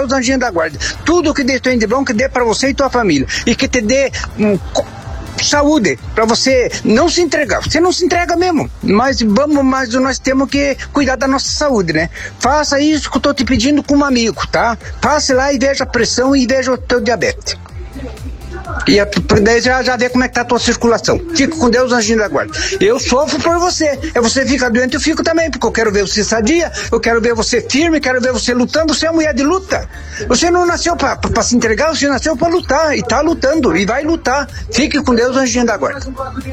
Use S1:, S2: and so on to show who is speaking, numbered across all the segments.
S1: Deus, anjinho da guarda. Tudo que Deus tem de bom, que dê para você e tua família. E que te dê saúde, para você não se entregar. Você não se entrega mesmo, mas nós temos que cuidar da nossa saúde, né? Faça isso que eu tô te pedindo como amigo, tá? Passe lá e veja a pressão e veja o teu diabetes. E daí já vê como é que tá a tua circulação. Fica com Deus, anjinho da guarda. Eu sofro por você. Você fica doente, eu fico também, porque eu quero ver você sadia, eu quero ver você firme, quero ver você lutando. Você é mulher de luta. Você não nasceu pra se entregar, você nasceu pra lutar. E tá lutando, e vai lutar. Fique com Deus, anjinho da guarda.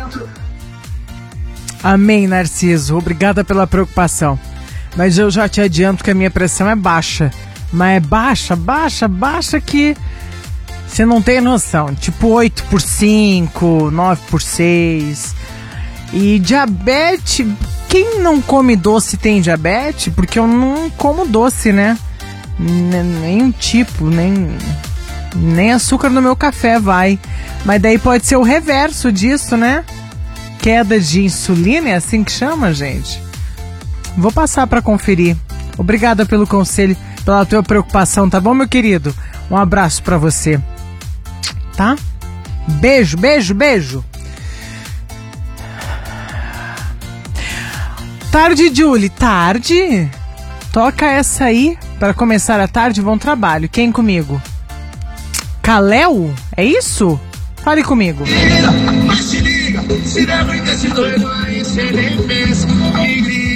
S2: Amém, Narciso. Obrigada pela preocupação. Mas eu já te adianto que a minha pressão é baixa. Mas é baixa que... você não tem noção, tipo 8 por 5, 9 por 6. E diabetes, quem não come doce tem diabetes? Porque eu não como doce, né? Nem tipo, nem açúcar no meu café vai. Mas daí pode ser o reverso disso, né? Queda de insulina, é assim que chama, gente? Vou passar para conferir. Obrigada pelo conselho, pela tua preocupação, tá bom, meu querido? Um abraço para você. Tá? Beijo. Tarde, Julie, tarde? Toca essa aí para começar a tarde, bom trabalho. Quem comigo? Caléu? É isso? Fale comigo.
S3: Se liga, se der muito esse doido aí, cê nem pensa, me grita.